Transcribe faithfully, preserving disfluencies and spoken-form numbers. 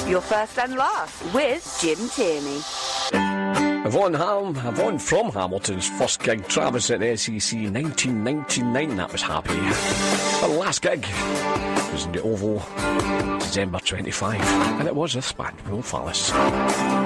Your first and last with Jim Tierney. Yvonne Ham, Yvonne from Hamilton's first gig, Travis at S E C nineteen ninety-nine, that was Happy. Her last gig was in the Oval, December twenty-fifth, and it was this band, Will Phallus.